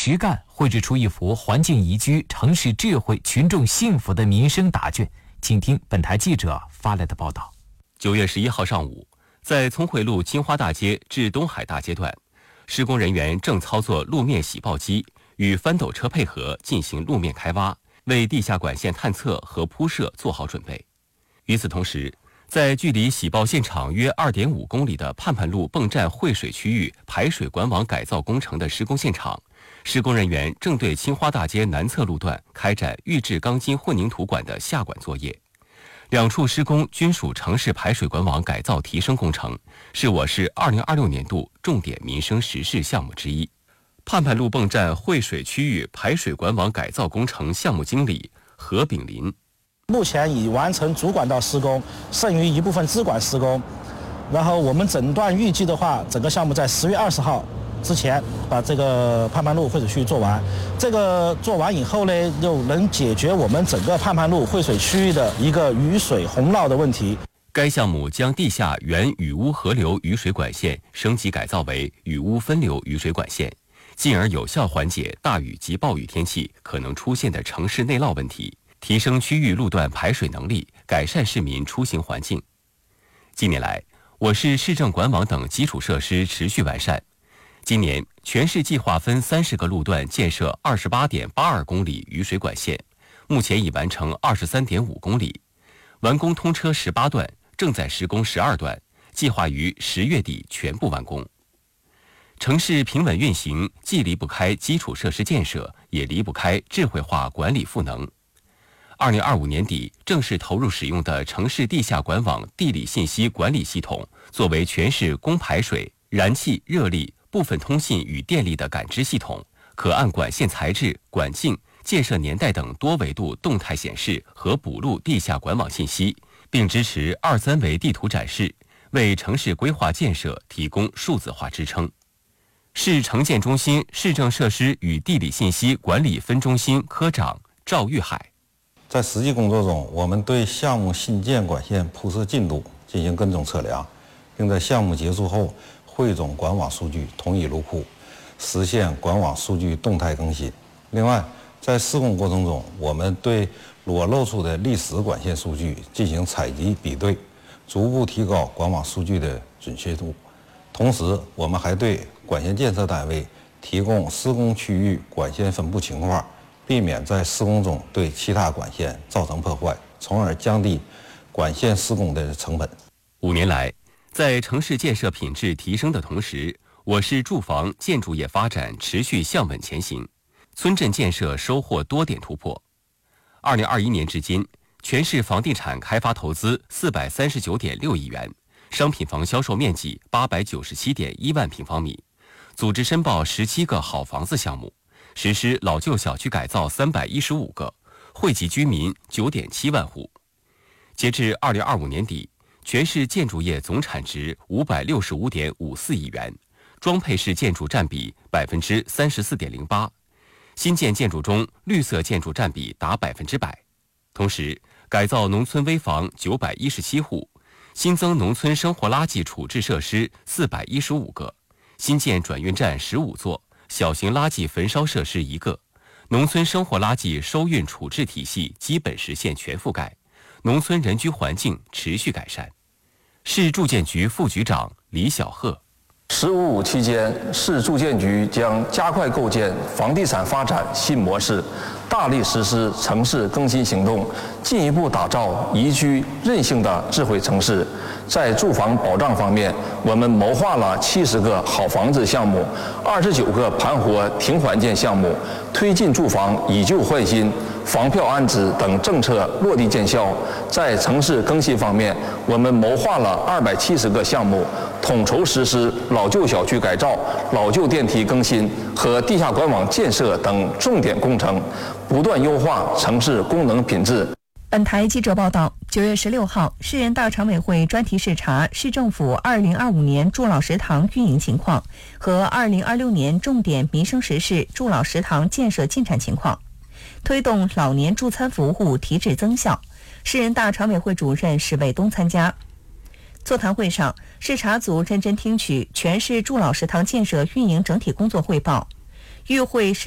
实干绘制出一幅环境宜居、城市智慧、群众幸福的民生答卷。请听本台记者发来的报道。 9月11号上午，在聪慧路金花大街至东海大街段，施工人员正操作路面洗刨机与翻斗车配合进行路面开挖，为地下管线探测和铺设做好准备。与此同时，在距离洗刨现场约2.5公里的盼盼路泵站汇水区域排水管网改造工程的施工现场，施工人员正对青花大街南侧路段开展预制钢筋混凝土管的下管作业。两处施工均属城市排水管网改造提升工程，是我市2026年度重点民生实事项目之一。盼盼路泵站汇水区域排水管网改造工程项目经理何炳林： 目前已完成主管道施工，剩余一部分支管施工。然后我们整段预计的话，整个项目在10月20号之前把这个盼盼路汇水区域做完。这个做完以后呢，就能解决我们整个盼盼路汇水区域的一个雨水洪涝的问题。 该项目将地下原雨污河流雨水管线升级改造为雨污分流雨水管线，进而有效缓解大雨及暴雨天气可能出现的城市内涝问题，提升区域路段排水能力，改善市民出行环境。近年来，我市市政管网等基础设施持续完善。今年，全市计划分30个路段建设28.82公里雨水管线，目前已完成23.5公里，完工通车18段，正在施工12段，计划于10月底全部完工。城市平稳运行既离不开基础设施建设，也离不开智慧化管理赋能。2025年底正式投入使用的城市地下管网地理信息管理系统，作为全市供排水、燃气、热力、部分通信与电力的感知系统，可按管线材质、管径、建设年代等多维度动态显示和补录地下管网信息，并支持2、3维地图展示，为城市规划建设提供数字化支撑。市城建中心市政设施与地理信息管理分中心科长赵玉海： 在实际工作中，我们对项目新建管线铺设进度进行跟踪测量，并在项目结束后汇总管网数据，统一入库，实现管网数据动态更新。另外，在施工过程中，我们对裸露出的历史管线数据进行采集比对，逐步提高管网数据的准确度。同时，我们还对管线建设单位提供施工区域管线分布情况，避免在施工中对其他管线造成破坏，从而降低管线施工的成本。 5年来，在城市建设品质提升的同时，我市住房建筑业发展持续向稳前行，村镇建设收获多点突破。2021年至今，全市房地产开发投资439.6亿元，商品房销售面积897.1万平方米，组织申报17个好房子项目，实施老旧小区改造315个，惠及居民9.7万户。截至2025年底，全市建筑业总产值565.54亿元，装配式建筑占比34.08%，新建建筑中绿色建筑占比达100%。同时，改造农村危房917户，新增农村生活垃圾处置设施415个，新建转运站15座，小型垃圾焚烧设施1个，农村生活垃圾收运处置体系基本实现全覆盖，农村人居环境持续改善。市住建局副局长李小鹤 “15+5”期间，市住建局将加快构建房地产发展新模式，大力实施城市更新行动，进一步打造宜居韧性的智慧城市。在住房保障方面，我们谋划了70个好房子项目，29个盘活停缓建项目，推进住房以旧换新、房票安置等政策落地见效。在城市更新方面，我们谋划了270个项目，统筹实施老旧小区改造、老旧电梯更新和地下管网建设等重点工程，不断优化城市功能品质。 本台记者报道，9月16号，市人大常委会专题视察市政府2025年助老食堂运营情况和2026年重点民生实事助老食堂建设进展情况，推动老年助餐服务提质增效。市人大常委会主任史卫东参加。座谈会上，视察组认真听取全市助老食堂建设运营整体工作汇报，与会